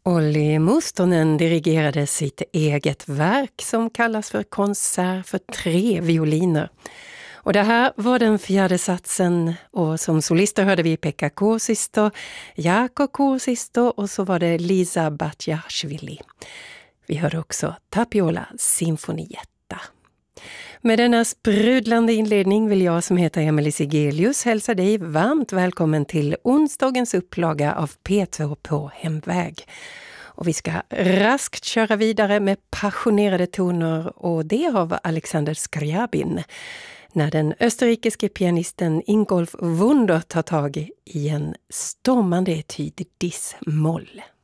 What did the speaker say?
Olli Mustonen dirigerade sitt eget verk som kallas för Konsert för 3 violiner. Och det här var den 4:e satsen, och som solister hörde vi Pekka Kuusisto, Jaakko Kuusisto och så var det Liisa Batjashvili. Vi hörde också Tapiola Sinfonietta. Med denna sprudlande inledning vill jag som heter Emelie Sigelius hälsa dig varmt välkommen till onsdagens upplaga av P2 på hemväg. Och vi ska raskt köra vidare med passionerade toner, och det av Alexander Skrjabin, när den österrikiske pianisten Ingolf Wunder tar tag i en stormande etyd Dis-moll.